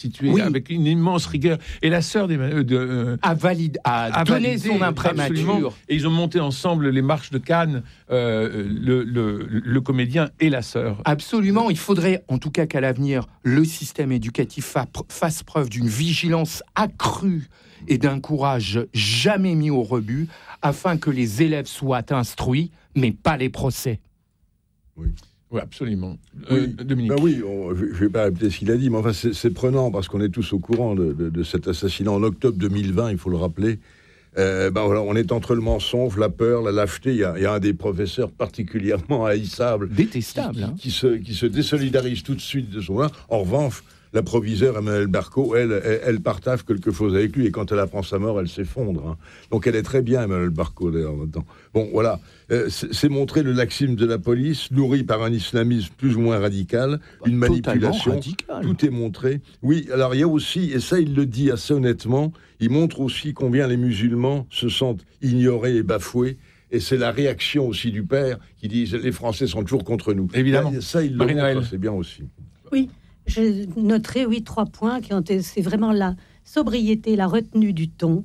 situé avec une immense rigueur. Et la sœur a donné son imprimature. Et ils ont monté ensemble les marches de Cannes, le comédien et la sœur. Absolument. Il faudrait, en tout cas, qu'à l'avenir, le système éducatif fasse preuve d'une vigilance accrue et d'un courage jamais mis au rebut, afin que les élèves soient instruits, mais pas les procès. Oui, absolument. Dominique. Je ne vais pas répéter ce qu'il a dit, mais enfin, c'est prenant, parce qu'on est tous au courant de cet assassinat en octobre 2020, il faut le rappeler. On est entre le mensonge, la peur, la lâcheté. Il y a un des professeurs particulièrement haïssable, détestable, qui se désolidarise tout de suite de son art. En revanche, la proviseure Emmanuelle Barcaud, elle partage quelque chose avec lui, et quand elle apprend sa mort, elle s'effondre. Donc elle est très bien, Emmanuelle Barcaud, d'ailleurs, maintenant. Bon, voilà. C'est montrer le laxisme de la police, nourri par un islamisme plus ou moins radical, une manipulation. Radical. Tout est montré. Oui, alors il y a aussi, et ça il le dit assez honnêtement, il montre aussi combien les musulmans se sentent ignorés et bafoués. Et c'est la réaction aussi du père qui dit « les Français sont toujours contre nous ». Évidemment. Ça, il le montre, c'est bien aussi. Oui. Je noterai, 3 points c'est vraiment la sobriété, la retenue du ton.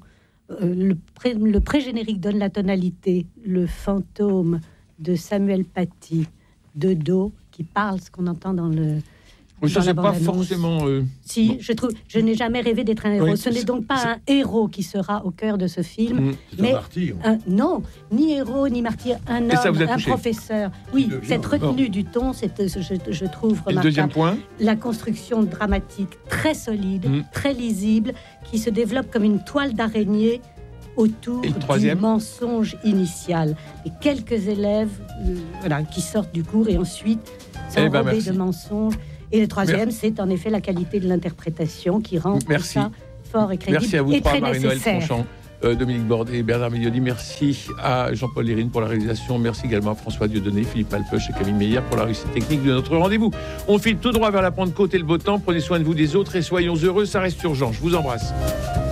Le pré-générique donne la tonalité, le fantôme de Samuel Paty de dos qui parle, ce qu'on entend dans le. Oui, ça, c'est pas forcément. Si, bon. Je n'ai jamais rêvé d'être un héros. Ce n'est donc pas un héros qui sera au cœur de ce film, mais un martyr. Non, ni héros ni martyr, un homme, un professeur. Oui, cette retenue du ton, je trouve remarquable. Et le deuxième point, la construction dramatique très solide, très lisible, qui se développe comme une toile d'araignée autour du mensonge initial. Et quelques élèves qui sortent du cours et ensuite s'enrobés de mensonges. Et le troisième, c'est en effet la qualité de l'interprétation qui rend tout ça fort et crédible. Merci à vous et trois, très Marie-Noël nécessaire. Tronchamp, Dominique Bordet et Bernard Mignoli. Merci à Jean-Paul Lérine pour la réalisation. Merci également à François Dieudonné, Philippe Alpeuch et Camille Meyer pour la réussite technique de notre rendez-vous. On file tout droit vers la Pentecôte et le beau temps. Prenez soin de vous, des autres et soyons heureux. Ça reste urgent. Je vous embrasse.